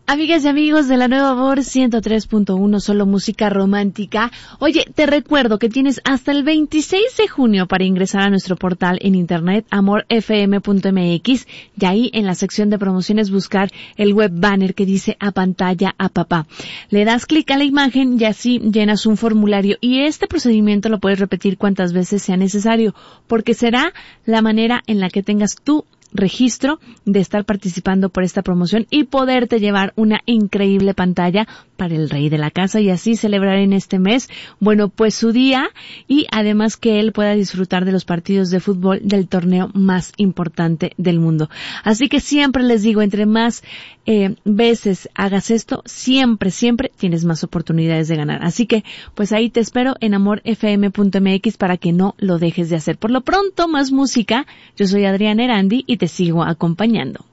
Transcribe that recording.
Amigas y amigos de la Nueva Voz 103.1, solo música romántica. Oye, te recuerdo que tienes hasta el 26 de junio para ingresar a nuestro portal en internet amorfm.mx y ahí en la sección de promociones buscar el web banner que dice "A pantalla a papá". Le das clic a la imagen y así llenas un formulario, y este procedimiento lo puedes repetir cuantas veces sea necesario, porque será la manera en la que tengas tú registro de estar participando por esta promoción y poderte llevar una increíble pantalla para el rey de la casa y así celebrar en este mes, bueno, pues su día, y además que él pueda disfrutar de los partidos de fútbol del torneo más importante del mundo. Así que siempre les digo, entre más veces hagas esto, siempre tienes más oportunidades de ganar. Así que, pues ahí te espero en amorfm.mx para que no lo dejes de hacer. Por lo pronto, más música. Yo soy Adriana Erandi y te sigo acompañando.